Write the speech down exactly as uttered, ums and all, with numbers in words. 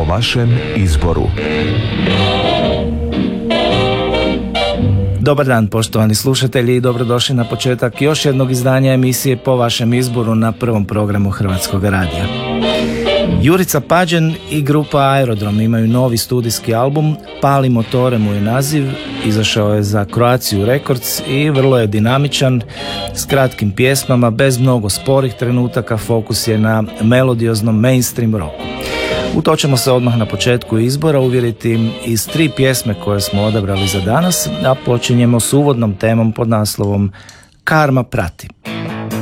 vašem izboru. Dobar dan, poštovani slušatelji, i dobrodošli na početak još jednog izdanja emisije Po vašem izboru na prvom programu Hrvatskog radija. Jurica Pađen i grupa Aerodrom imaju novi studijski album, Pali motore mu je naziv, izašao je za Croatia Records i vrlo je dinamičan, s kratkim pjesmama, bez mnogo sporih trenutaka, fokus je na melodioznom mainstream rocku. U to ćemo se odmah na početku izbora uvjeriti iz tri pjesme koje smo odabrali za danas, a počinjemo s uvodnom temom pod naslovom Karma prati.